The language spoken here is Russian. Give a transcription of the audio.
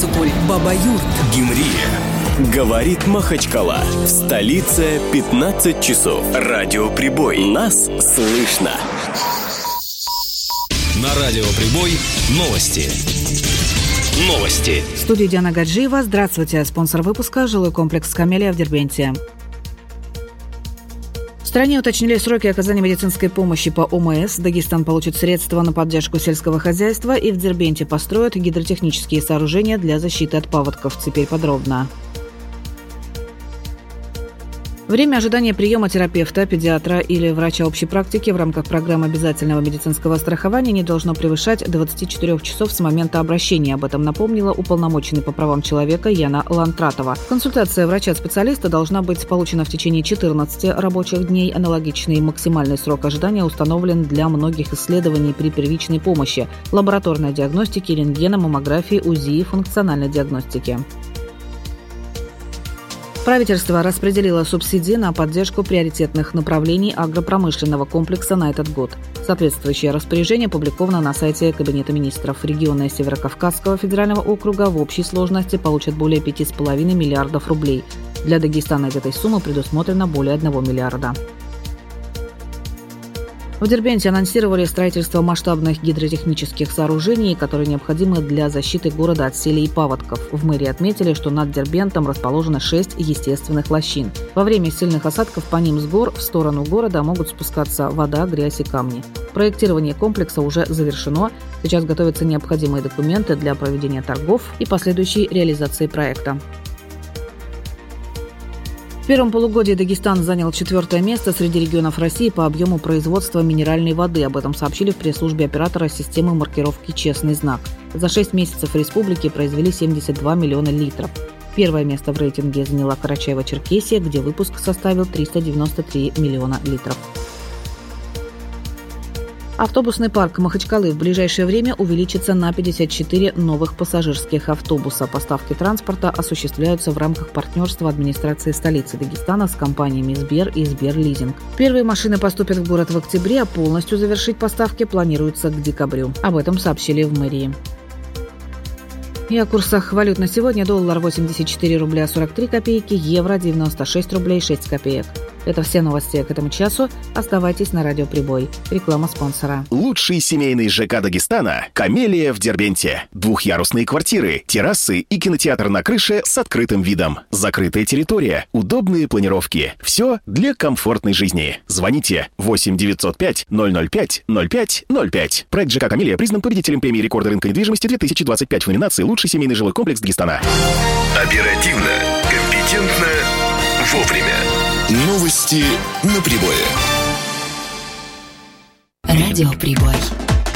Сукуль, Баба-Юрт, Гимрия. Говорит Махачкала. В столице 15 часов. Радиоприбой. Нас слышно. На Радиоприбой новости. В студии Диана Гаджиева. Здравствуйте. Спонсор выпуска – жилой комплекс «Камелия» в Дербенте. В стране уточнили сроки оказания медицинской помощи по ОМС. Дагестан получит средства на поддержку сельского хозяйства, и в Дербенте построят гидротехнические сооружения для защиты от паводков. Теперь подробно. Время ожидания приема терапевта, педиатра или врача общей практики в рамках программы обязательного медицинского страхования не должно превышать 24 часов с момента обращения. Об этом напомнила уполномоченный по правам человека Яна Лантратова. Консультация врача-специалиста должна быть получена в течение 14 рабочих дней. Аналогичный максимальный срок ожидания установлен для многих исследований при первичной помощи, лабораторной диагностике, рентгена, маммографии, УЗИ и функциональной диагностике. Правительство распределило субсидии на поддержку приоритетных направлений агропромышленного комплекса на этот год. Соответствующее распоряжение опубликовано на сайте Кабинета министров. Регионы Северокавказского федерального округа в общей сложности получат более 5,5 миллиардов рублей. Для Дагестана из этой суммы предусмотрено более 1 миллиарда. В Дербенте анонсировали строительство масштабных гидротехнических сооружений, которые необходимы для защиты города от селей и паводков. В мэрии отметили, что над Дербентом расположено 6 естественных лощин. Во время сильных осадков по ним с гор в сторону города могут спускаться вода, грязь и камни. Проектирование комплекса уже завершено. Сейчас готовятся необходимые документы для проведения торгов и последующей реализации проекта. В первом полугодии Дагестан занял 4-е место среди регионов России по объему производства минеральной воды. Об этом сообщили в пресс-службе оператора системы маркировки «Честный знак». За 6 месяцев в республике произвели 72 миллиона литров. Первое место в рейтинге заняла Карачаево-Черкесия, где выпуск составил 393 миллиона литров. Автобусный парк Махачкалы в ближайшее время увеличится на 54 новых пассажирских автобуса. Поставки транспорта осуществляются в рамках партнерства администрации столицы Дагестана с компаниями «Сбер» и «Сберлизинг». Первые машины поступят в город в октябре, а полностью завершить поставки планируется к декабрю. Об этом сообщили в мэрии. И о курсах валют на сегодня. Доллар 84 рубля 43 копейки, евро 96 рублей 6 копеек. Это все новости к этому часу. Оставайтесь на Радиоприбой. Реклама спонсора. Лучший семейный ЖК Дагестана – «Камелия» в Дербенте. Двухъярусные квартиры, террасы и кинотеатр на крыше с открытым видом. Закрытая территория, удобные планировки. Все для комфортной жизни. Звоните 8 905 005 05 05. Проект ЖК «Камелия» признан победителем премии рекорда рынка недвижимости 2025 в номинации «Лучший семейный жилой комплекс Дагестана». Оперативно, компетентно, вовремя. Новости на прибое. Радиоприбой.